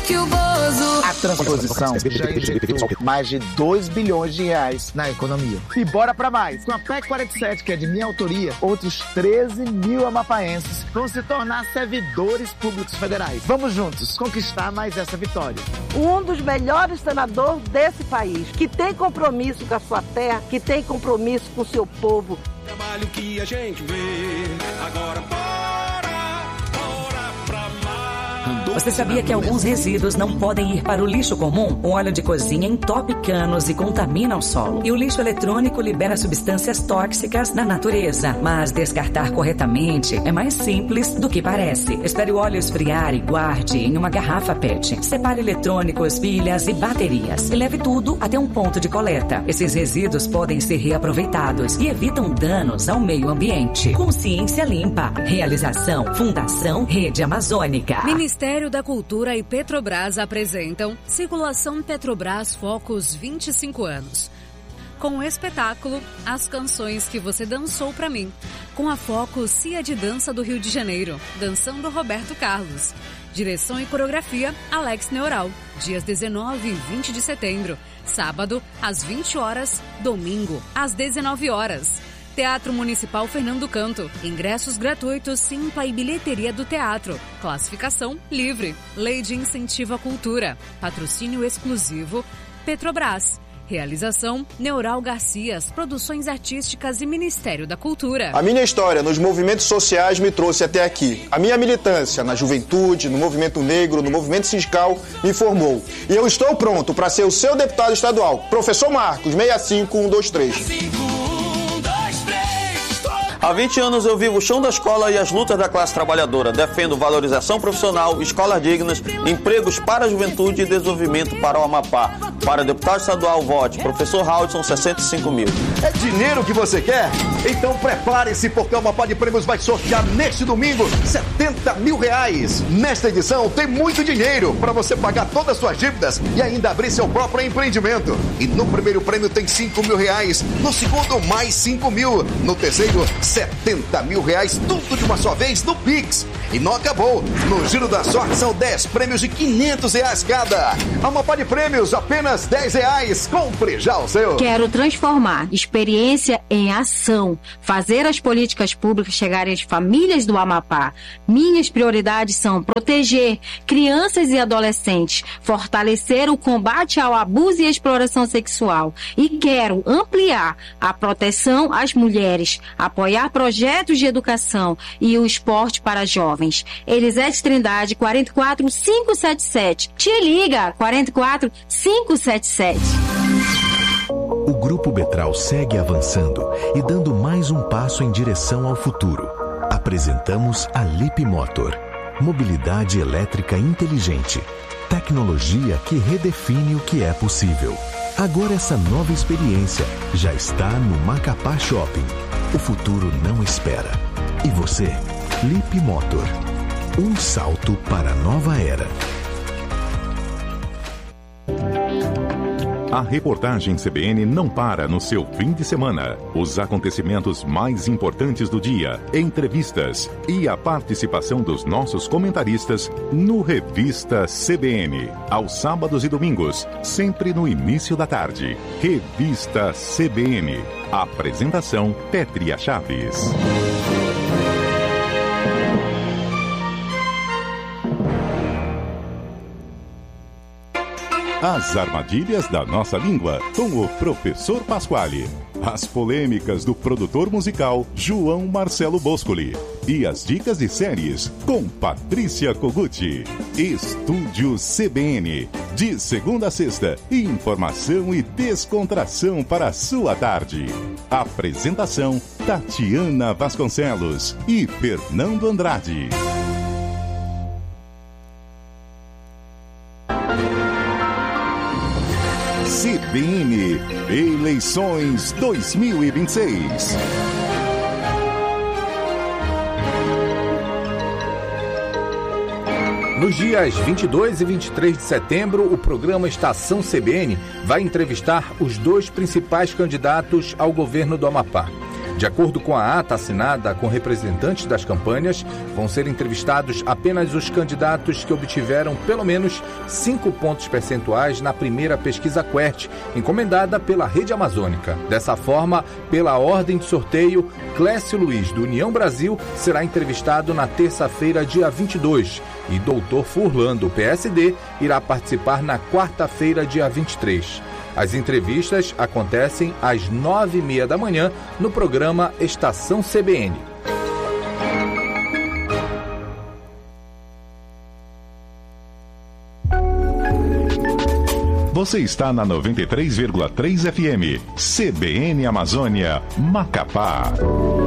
que o Bozo. A transposição já injetou mais de 2 bilhões de reais na economia. E bora pra mais. Com a PEC 47, que é de minha autoria, outros 13 mil amapaenses vão se tornar servidores públicos federais. Vamos juntos conquistar mais essa vitória. Um dos melhores senadores desse país, que tem compromisso com a sua terra, que tem compromisso com o seu povo. Trabalho que a gente vê, agora Você sabia que alguns resíduos não podem ir para o lixo comum? O óleo de cozinha entope canos e contamina o solo. E o lixo eletrônico libera substâncias tóxicas na natureza. Mas descartar corretamente é mais simples do que parece. Espere o óleo esfriar e guarde em uma garrafa PET. Separe eletrônicos, pilhas e baterias. E leve tudo até um ponto de coleta. Esses resíduos podem ser reaproveitados e evitam danos ao meio ambiente. Consciência Limpa. Realização Fundação Rede Amazônica. Ministério da Cultura e Petrobras apresentam Circulação Petrobras Focus 25 anos. Com o espetáculo As Canções que Você Dançou Pra Mim, com a Focus Cia de Dança do Rio de Janeiro, dançando Roberto Carlos. Direção e coreografia Alex Neural, dias 19 e 20 de setembro, sábado às 20 horas, domingo às 19 horas. Teatro Municipal Fernando Canto. Ingressos gratuitos, Simpa e bilheteria do teatro. Classificação livre. Lei de Incentivo à Cultura. Patrocínio exclusivo Petrobras. Realização Neural Garcias, Produções Artísticas e Ministério da Cultura. A minha história nos movimentos sociais me trouxe até aqui. A minha militância na juventude, no movimento negro, no movimento sindical me formou. E eu estou pronto para ser o seu deputado estadual. Professor Marcos, 65123. Há 20 anos eu vivo o chão da escola e as lutas da classe trabalhadora. Defendo valorização profissional, escolas dignas, empregos para a juventude e desenvolvimento para o Amapá. Para deputado estadual, vote Professor Haldson, 65 mil. É dinheiro que você quer? Então prepare-se, porque o Amapá de Prêmios vai sortear neste domingo 70 mil reais. Nesta edição tem muito dinheiro para você pagar todas as suas dívidas e ainda abrir seu próprio empreendimento. E no primeiro prêmio tem 5 mil reais, no segundo mais 5 mil, no terceiro 70 mil reais, tudo de uma só vez no Pix. E não acabou. No Giro da Sorte são 10 prêmios de 500 reais cada. Amapá de Prêmios, apenas 10 reais. Compre já o seu. Quero transformar experiência em ação. Fazer as políticas públicas chegarem às famílias do Amapá. Minhas prioridades são proteger crianças e adolescentes, fortalecer o combate ao abuso e à exploração sexual. E quero ampliar a proteção às mulheres, apoiar projetos de educação e o esporte para jovens. Elisete Trindade, 44577. Te liga, 44577. O Grupo Betral segue avançando e dando mais um passo em direção ao futuro. Apresentamos a Lip Motor. Mobilidade elétrica inteligente. Tecnologia que redefine o que é possível. Agora essa nova experiência já está no Macapá Shopping. O futuro não espera. E você? Lip Motor. Um salto para a nova era. A reportagem CBN não para no seu fim de semana. Os acontecimentos mais importantes do dia, entrevistas e a participação dos nossos comentaristas no Revista CBN. Aos sábados e domingos, sempre no início da tarde. Revista CBN. Apresentação Pétria Chaves. As armadilhas da nossa língua, com o professor Pasquale. As polêmicas do produtor musical João Marcelo Boscoli. E as dicas de séries com Patrícia Koguchi. Estúdio CBN. De segunda a sexta, informação e descontração para a sua tarde. Apresentação Tatiana Vasconcelos e Fernando Andrade. CBN Eleições 2026. Nos dias 22 e 23 de setembro, o programa Estação CBN vai entrevistar os dois principais candidatos ao governo do Amapá. De acordo com a ata assinada com representantes das campanhas, vão ser entrevistados apenas os candidatos que obtiveram pelo menos 5 pontos percentuais na primeira pesquisa QWERTY, encomendada pela Rede Amazônica. Dessa forma, pela ordem de sorteio, Clécio Luiz, do União Brasil, será entrevistado na terça-feira, dia 22, e Dr. Furlan, do PSD, irá participar na quarta-feira, dia 23. As entrevistas acontecem às 9h30 da manhã no programa Estação CBN. Você está na 93,3 FM, CBN Amazônia, Macapá.